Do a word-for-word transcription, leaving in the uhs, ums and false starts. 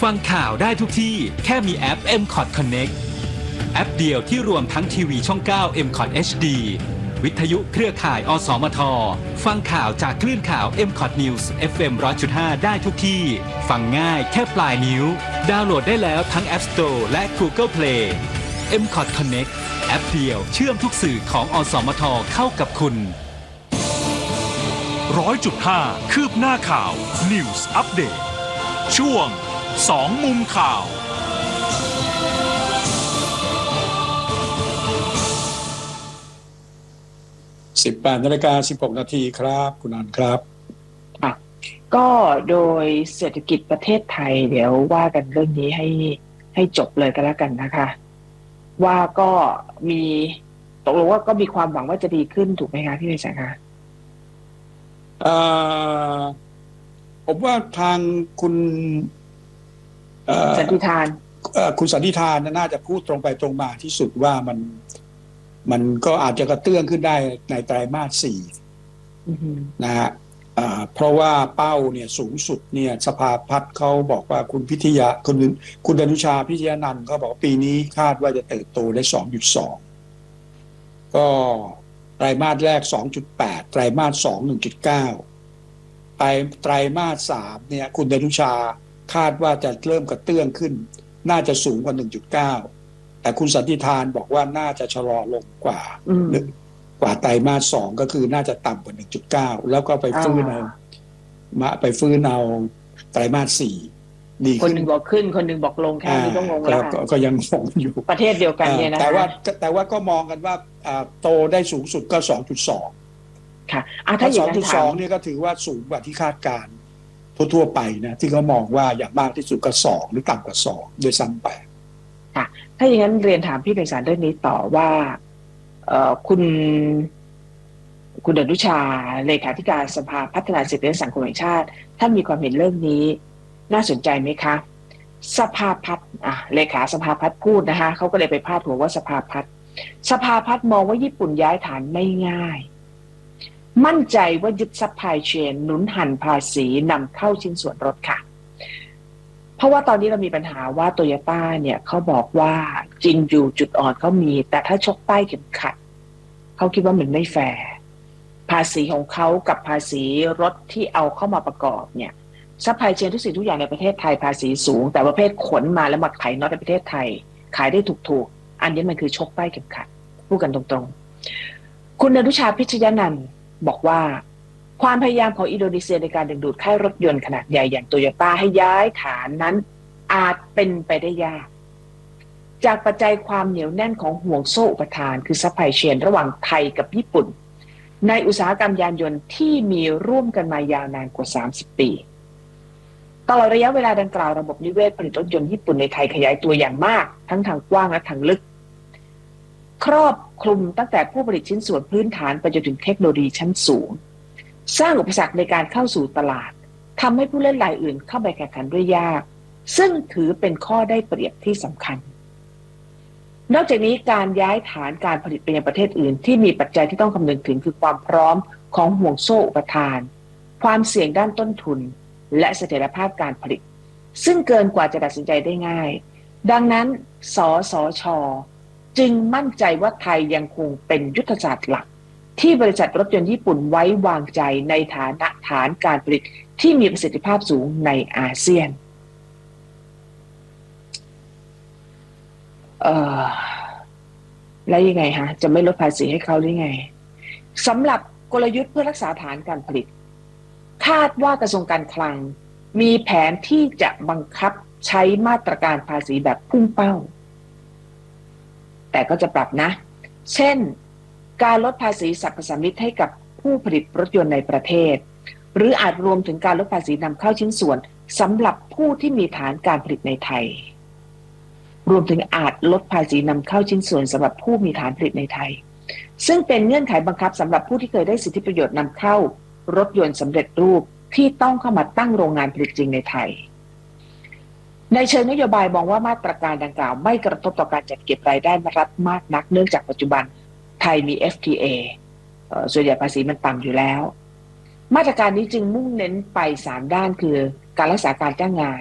ฟังข่าวได้ทุกที่แค่มีแอป เอ็ม คอท Connect แอปเดียวที่รวมทั้งทีวีช่อง เก้า เอ็ม คอท เอช ดี วิทยุเครือข่าย อสมท ฟังข่าวจากคลื่นข่าว เอ็ม คอท News เอฟ เอ็ม หนึ่งร้อยจุดห้า ได้ทุกที่ ฟังง่ายแค่ปลายนิ้ว ดาวน์โหลดได้แล้วทั้ง App Store และ Google Play เอ็ม คอท Connect แอปเดียวเชื่อมทุกสื่อของ อสมท เข้ากับคุณร้อยจุดห้า คืบหน้าข่าว News Update ช่วงสองมุมข่าวสิบแปดนาฬิกาสิบหกนาทีครับคุณอันครับค่ะก็โดยเศรษฐกิจประเทศไทยเดี๋ยวว่ากันเรื่องนี้ให้ให้จบเลยก็แล้วกันนะคะว่าก็มีตกลงว่าก็มีความหวังว่าจะดีขึ้นถูกไหมคะพี่วิชัยคะเอ่อผมว่าทางคุณสันติธานคุณสันติธานน่าจะพูดตรงไปตรงมาที่สุดว่ามันมันก็อาจจะกระเตื้องขึ้นได้ในไตรมาสสี่นะฮะเพราะว่าเป้าเนี่ยสูงสุดเนี่ยสภาพัฒน์เขาบอกว่าคุณพิทยาคุณคุณดนุชาพิทยานันท์เขาบอกปีนี้คาดว่าจะเติบโตได้ สองจุดสอง ก็ไตรมาสแรก สองจุดแปด ไตรมาสสอง หนึ่งจุดเก้า ไตรไตรมาสสามเนี่ยคุณดนุชาคาดว่าจะเริ่มกระเตื้องขึ้นน่าจะสูงกว่า หนึ่งจุดเก้า แต่คุณสันติธานบอกว่าน่าจะชะลอลงกว่ากว่าไตรมาสสองก็คือน่าจะต่ำกว่า หนึ่งจุดเก้า แล้วก็ไปฟื้นเอามาไปฟื้นเอาไตรมาสสี่ดีขึ้นคนหนึ่งบอกขึ้นคนหนึ่งบอกลงแค่นี้ก็งงแล้วก็ยังงงอยู่ประเทศเดียวกันเนี่ยนะแต่ว่าแต่ว่าก็มองกันว่าโตได้สูงสุดก็ สองจุดสองค่ะถ้าอย่างนั้นสองจุดสอง นี่ก็ถือว่าสูงกว่าที่คาดการณ์ทั่วๆไปนะที่เขามองว่าอย่างมากที่สุดก็สองหรือต่ำกว่าสองโดยซ้ำไปค่ะถ้าอย่างนั้นเรียนถามพี่ไพศาลเรื่องนี้ต่อว่าเอ่อคุณคุณดนุชาเลขาธิการสภาพัฒนาสิทธิและสังคมแห่งชาติท่านมีความเห็นเรื่องนี้น่าสนใจไหมคะสภาพัฒน์อ่ะเลขาสภาพัฒน์พูดนะคะเขาก็เลยไปพาดหัวว่าสภาพัฒน์สภาพัฒน์มองว่าญี่ปุ่นย้ายฐานไม่ง่ายมั่นใจว่ายึดซัพพลายเชนหนุนหันภาษีนำเข้าชิ้นส่วนรถค่ะเพราะว่าตอนนี้เรามีปัญหาว่าโตโยต้าเนี่ยเขาบอกว่าจริงอยู่จุดอ่อนเขามีแต่ถ้าชกใต้เข็มขัดเขาคิดว่ามันไม่แฟร์ภาษีของเขากับภาษีรถที่เอาเข้ามาประกอบเนี่ยซัพพลายเชนทุกสิ่งทุกอย่างในประเทศไทยภาษีสูงแต่ประเภทขนมาแล้วมาขายน็อตในประเทศไทยขายได้ถูกๆอันนี้มันคือชกใต้เข็มขัดพูดกันตรงๆคุณอนุชาพิชยานันท์บอกว่าความพยายามของอินโดนีเซียในการดึงดูดค่ายรถยนต์ขนาดใหญ่อย่างโตโยต้าให้ย้ายฐานนั้นอาจเป็นไปได้ยากจากปัจจัยความเหนียวแน่นของห่วงโซ่อุปทานคือซัพพลายเชนระหว่างไทยกับญี่ปุ่นในอุตสาหกรรมยานยนต์ที่มีร่วมกันมายาวนานกว่าสามสิบปีตลอดระยะเวลาดังกล่าวระบบนิเวศผลิตรถยนต์ญี่ปุ่นในไทยขยายตัวอย่างมากทั้งทางกว้างและทางลึกครอบคลุมตั้งแต่ผู้ผลิตชิ้นส่วนพื้นฐานไปจนถึงเทคโนโลยีชั้นสูงสร้างอุปสรรคในการเข้าสู่ตลาดทำให้ผู้เล่นรายอื่นเข้าไปแข่งขันด้วยยากซึ่งถือเป็นข้อได้เปรียบที่สำคัญนอกจากนี้การย้ายฐานการผลิตไปยังประเทศอื่นที่มีปัจจัยที่ต้องคำนึงถึงคือความพร้อมของห่วงโซ่อุปทานความเสี่ยงด้านต้นทุนและเสถียรภาพการผลิตซึ่งเกินกว่าจะตัดสินใจได้ง่ายดังนั้นสสช.จึงมั่นใจว่าไทยยังคงเป็นยุทธศาสตร์หลักที่บริษัทรถยนต์ญี่ปุ่นไว้วางใจในฐานะฐานการผลิตที่มีประสิทธิภาพสูงในอาเซียนเอ่อแล้วยังไงฮะจะไม่ลดภาษีให้เขาหรือไงสำหรับกลยุทธ์เพื่อรักษาฐานการผลิตคาดว่ากระทรวงการคลังมีแผนที่จะบังคับใช้มาตรการภาษีแบบพุ่งเป้าแต่ก็จะปรับนะเช่นการลดภาษีสรรพสามิตให้กับผู้ผลิตรถยนต์ในประเทศหรืออาจรวมถึงการลดภาษีนำเข้าชิ้นส่วนสำหรับผู้ที่มีฐานการผลิตในไทยรวมถึงอาจลดภาษีนำเข้าชิ้นส่วนสำหรับผู้มีฐานผลิตในไทยซึ่งเป็นเงื่อนไขบังคับสำหรับผู้ที่เคยได้สิทธิประโยชน์นำเข้ารถยนต์สำเร็จรูปที่ต้องเข้ามาตั้งโรงงานผลิตจริงในไทยในเชิงนโยบายมองว่ามาตรการดังกล่าวไม่กระทบต่อการจัดเก็บรายได้รัฐมากนักเนื่องจากปัจจุบันไทยมี เอฟ ที เอ ส่วนใหญ่ภาษีมันต่ำอยู่แล้วมาตรการนี้จึงมุ่งเน้นไปสามด้านคือการรักษาการจ้างงาน